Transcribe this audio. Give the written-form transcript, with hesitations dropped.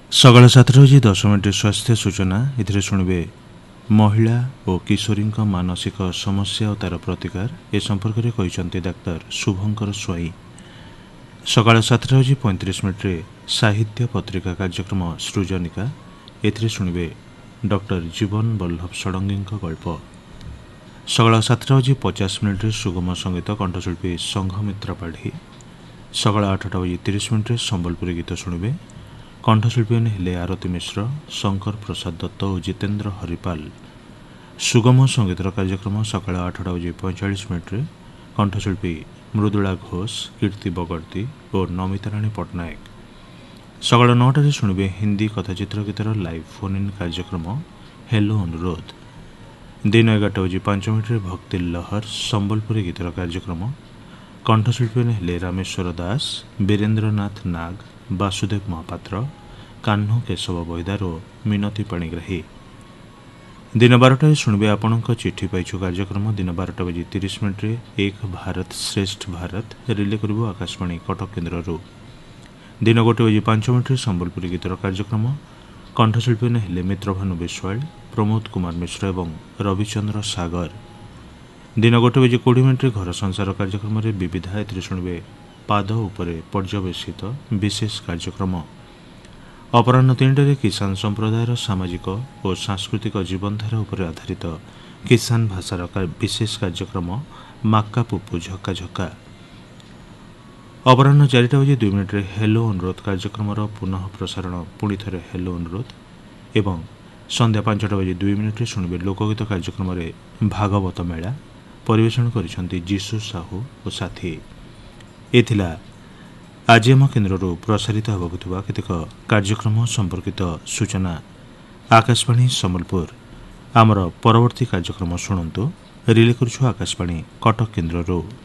ସକାଳ 7 ବଜେ 10 ମିନିଟ୍ ସ୍ୱାସ୍ଥ୍ୟ ସୂଚନା। ଏଥିରେ ଶୁଣିବେ ମହିଳା ଓ କିଶୋରୀଙ୍କ ମାନସିକ ସମସ୍ୟା ଓ ତାର ପ୍ରତିକାର ଏ ସମ୍ପର୍କରେ କହିଛନ୍ତି ଡାକ୍ତର ଶୁଭଙ୍କର ସ୍ୱାଇଁ। ସକାଳ 7 ବଜେ 35 ମିନିଟ୍ରେ ସାହିତ୍ୟ ପତ୍ରିକା କାର୍ଯ୍ୟକ୍ରମ ସୃଜନିକା। ଏଥିରେ ଶୁଣିବେ ଡକ୍ଟର ଜୀବନ ବଲ୍ଲଭ ଷଡ଼ଙ୍ଗୀଙ୍କ ଗଳ୍ପ। ସକାଳ 7 ବଜେ 50 ମିନିଟ୍ରେ ସୁଗମ ସଙ୍ଗୀତ କଣ୍ଠଶିଳ୍ପୀ ସଂଘମିତ୍ରା ପାଢ଼ୀ। ସକାଳ 8 ବଜେ 30 ମିନିଟ୍ରେ ସମ୍ବଲପୁରୀ ଗୀତ ଶୁଣିବେ। କଣ୍ଠଶିଳ୍ପୀମାନେ ହେଲେ ଆରତୀ ମିଶ୍ର, ଶଙ୍କର ପ୍ରସାଦ ଦତ୍ତ ଓ ଜିତେନ୍ଦ୍ର ହରିପାଲ। ସୁଗମ ସଙ୍ଗୀତର କାର୍ଯ୍ୟକ୍ରମ ସକାଳ 8 ବଜେ 45 ମିନିଟ୍ରେ କଣ୍ଠଶିଳ୍ପୀ ମୃଦୁଳା ଘୋଷ, କୀର୍ତ୍ତି ବଗର୍ତ୍ତୀ ଓ ନମିତାରାଣୀ ପଟ୍ଟନାୟକ। ସକାଳ 9ଟାରେ ଶୁଣିବେ ହିନ୍ଦୀ କଥାଚିତ୍ର ଗୀତର ଲାଇଭ୍ ଫୋନ୍ ଇନ୍ କାର୍ଯ୍ୟକ୍ରମ ହେଲୋ ଅନୁରୋଧ। ଦିନ 11 ବଜେ 5 ମିନିଟ୍ରେ ଭକ୍ତି ଲହର ସମ୍ବଲପୁରୀ ଗୀତର କାର୍ଯ୍ୟକ୍ରମ। କଣ୍ଠଶିଳ୍ପୀମାନେ ହେଲେ ରାମେଶ୍ୱର ଦାସ, ବୀରେନ୍ଦ୍ରନାଥ ନାଗ, ବାସୁଦେବ ମହାପାତ୍ର, କାହ୍ନୁ କେଶବ ବୈଦାର ଓ ମିନତୀ ପାଣିଗ୍ରାହୀ। ଦିନ 12ଟାରେ ଶୁଣିବେ ଆପଣଙ୍କ ଚିଠି ପାଇଛୁ କାର୍ଯ୍ୟକ୍ରମ। ଦିନ 12ଟା ବଜେ 30 ମିନିଟ୍ରେ ଏକ ଭାରତ ଶ୍ରେଷ୍ଠ ଭାରତ ରିଲେ କରିବ ଆକାଶବାଣୀ କଟକ କେନ୍ଦ୍ରରୁ। ଦିନ 1 ବଜେ 5 ମିନିଟ୍ରେ ସମ୍ବଲପୁରୀ ଗୀତର କାର୍ଯ୍ୟକ୍ରମ। କଣ୍ଠଶିଳ୍ପୀମାନେ ହେଲେ ମିତ୍ରଭାନୁ ବିଶ୍ୱାଳ, ପ୍ରମୋଦ କୁମାର ମିଶ୍ର ଏବଂ ରବିଚନ୍ଦ୍ର ସାଗର। ଦିନ 1 ବଜେ 20 ମିନିଟ୍ରେ ଘର ସଂସାର କାର୍ଯ୍ୟକ୍ରମରେ ବିବିଧା। ଏଥିରେ ଶୁଣିବେ ପାଦ ଉପରେ ପର୍ଯ୍ୟବେସିତ ବିଶେଷ କାର୍ଯ୍ୟକ୍ରମ। ଅପରାହ୍ନ 3ଟାରେ କିଷାନ ସମ୍ପ୍ରଦାୟର ସାମାଜିକ ଓ ସାଂସ୍କୃତିକ ଜୀବନଧାରା ଉପରେ ଆଧାରିତ କିଷାନ ଭାଷାର ବିଶେଷ କାର୍ଯ୍ୟକ୍ରମ ମାକ୍କା ପୁପୁ ଝକା ଝକା। ଅପରାହ୍ନ 4ଟା ବଜେ 2 ମିନିଟ୍ରେ ହେଲୋ ଅନୁରୋଧ କାର୍ଯ୍ୟକ୍ରମର ପୁନଃ ପ୍ରସାରଣ ପୁଣି ଥରେ ହେଲୋ ଅନୁରୋଧ ଏବଂ ସନ୍ଧ୍ୟା 5ଟା ବଜେ 2 ମିନିଟ୍ରେ ଶୁଣିବେ ଲୋକଗୀତ କାର୍ଯ୍ୟକ୍ରମରେ ଭାଗବତ ମେଳା। ପରିବେଷଣ କରିଛନ୍ତି ଯୀଶୁ ସାହୁ ଓ ସାଥୀ। ଏ ଥିଲା ଆଜି ଆମ କେନ୍ଦ୍ରରୁ ପ୍ରସାରିତ ହେବାକୁ ଥିବା କେତେକ କାର୍ଯ୍ୟକ୍ରମ ସମ୍ପର୍କିତ ସୂଚନା। ଆକାଶବାଣୀ ସମ୍ବଲପୁର। ଆମର ପରବର୍ତ୍ତୀ କାର୍ଯ୍ୟକ୍ରମ ଶୁଣନ୍ତୁ। ରିଲେ କରୁଛୁ ଆକାଶବାଣୀ କଟକ କେନ୍ଦ୍ରରୁ।